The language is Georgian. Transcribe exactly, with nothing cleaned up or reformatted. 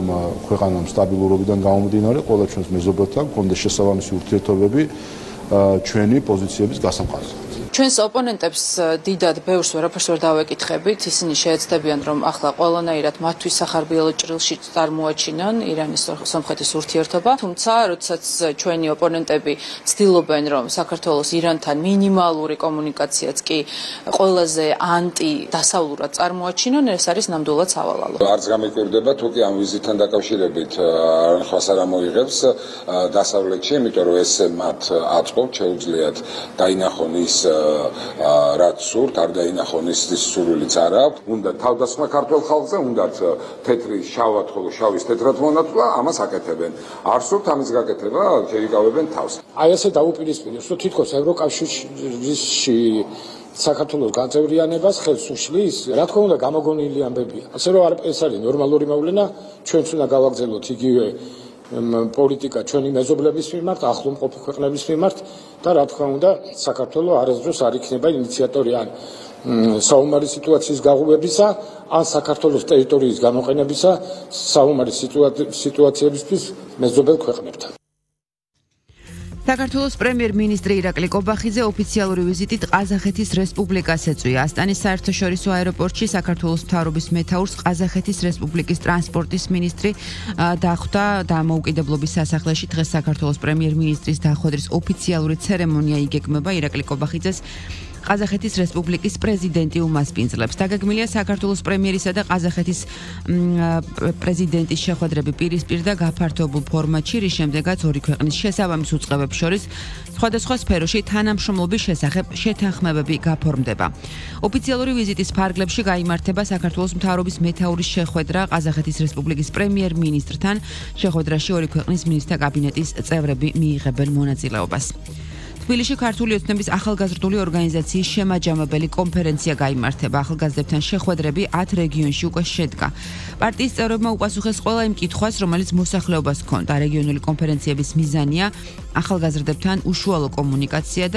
ქვეყანამ სტაბილურობიდან გამომდინარე ყველა ჩვენს მეზობელთან გქონდეს შესაბამისი ურთიერთობები ჩვენი პოზიციების გასამყარებლად. ჩვენს ოპონენტებს დიდად ბევრს ვერაფერს ვერ დავეკითხებით, ისინი შეეცდებიან, რომ ახლა ყველანაირად მათთვის სახარბიელო ჭრილში წარმოაჩინონ ირანის სომხეთის ურთიერთობა, თუმცა როდესაც ჩვენი ოპონენტები ცდილობენ, რომ საქართველოს ირანთან მინიმალური კომუნიკაციაც კი ყველაზე ანტი დასავლურად წარმოაჩინონ, ეს არის ნამდვილად სავალალო. არც გამიკვირდება თუ კი ამ ვიზიტთან დაკავშირებით არხას არ მოიღებს დასავლეთში, იმიტომ რომ ეს მათ აწყობთ, შეუძლიათ დაინახონ ის რაც სურთ, არ დაინახონ ის სურვილიც არ აქვს. უნდა თავდასხმა ქართულ ხალხზე, უნდათ თეთრი შავად, ხოლო შავის თეთრად მონათვლა, ამას აკეთებენ. არ სურთ ამის გაკეთება, შეიკავებენ თავს. აი ესე დაუპირისპიროს, რომ თითქოს ევროკავშირში საქართველოს გაწევრიანებას ხელს უშლის, რა თქმა უნდა გამოგონილი ამბებია. ასე რომ ეს არის ნორმალური მოვლენა, ჩვენც უნდა გავაგრძელოთ იგივე პოლიტიკა ჩვენი მეზობლების მიმართ, ახლო მყოფი ქვეყნების მიმართ და რა თქმა უნდა საქართველოს არასდროს არ იქნება ინიციატორი ან საომარი სიტუაციის გაღვივებისა, ან საქართველოს ტერიტორიის გამოყენებისა საომარი სიტუაციებისთვის მეზობელ ქვეყნებთან. საქართველოს პრემიერ-მინისტრი ირაკლი კობახიძე ოფიციალური ვიზიტით ყაზახეთის რესპუბლიკას ეწვია. ასტანის საერთაშორისო აეროპორტში საქართველოს მთავრობის მეთაურს ყაზახეთის რესპუბლიკის ტრანსპორტის მინისტრი დახვდა დამოუკიდებლობის სასახლეში. დღეს საქართველოს პრემიერ-მინისტრის დახვედრის ოფიციალური ცერემონია იგეგმება. ირაკლი კობახიძეს ყაზახეთის რესპუბლიკის პრეზიდენტი უმასპინძლებს. დაგეგმილია საქართველოს პრემიერისა და ყაზახეთის პრეზიდენტის შეხვედრები პირისპირ და გაფართოებულ ფორმატში, რის შემდეგაც ორი ქვეყნის შესაბამის უწყებებს შორის სხვადასხვა სფეროში თანამშრომლობის შესახებ შეთანხმებები გაფორმდება. ოფიციალური ვიზიტის ფარგლებში გაიმართება საქართველოს მთავრობის მეთაურის შეხვედრა ყაზახეთის რესპუბლიკის პრემიერ-მინისტრთან. შეხვედრაში ორი ქვეყნის მინისტრთა კაბინეტის წევრები მიიღებენ მონაწილეობას. თბილისში ქართული ოცნების ახალგაზრდული ორგანიზაციის შემაჯამებელი კონფერენცია გაიმართება. ახალგაზრდებთან შეხვედრები ათ რეგიონში უკვე შედგა. პარტიის წევრებმა უპასუხეს ყველა იმ კითხვას, რომელიც მოსახლეობას ჰქონდა. რეგიონული კონფერენციების მიზანია ახალგაზრდებთან უშუალო კომუნიკაცია და